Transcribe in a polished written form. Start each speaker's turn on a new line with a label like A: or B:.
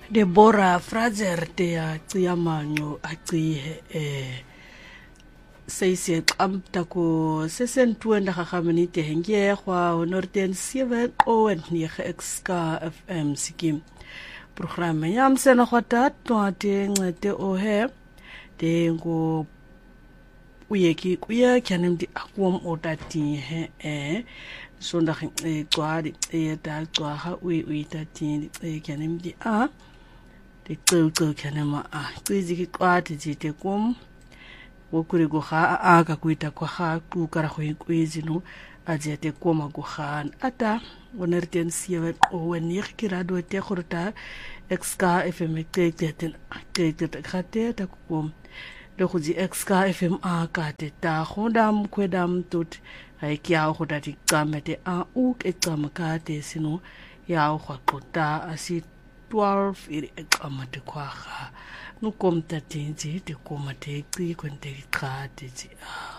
A: Deborah Fraser te a tsiamanyo a tsihe seisi xamta ko sesentuenda gagaminite hengie kwa honorten 7 en 9 XK FM sikim programme yam sena khata twate ngete ohe de ngo uyeki kuya kyanem di akwom otati he sonda twadi ta twaha uitati kyanem di a de tso kyanema a kwiziki kwati zite kom wokuri go kha aga kuita kwa kha ku kara khu kwizi no ajete koma go khan ata wonerten siwe o wenir kirado te khurta XK FM te khate ta kom le khu di XK FM a ka te ta khodam kwedam tut ai kya ho ta ti kamete a u ke kamaka te sino ya ho khota asi 12 iri ekamate kwa kha no komta tinzi te komate kwi kwente kha te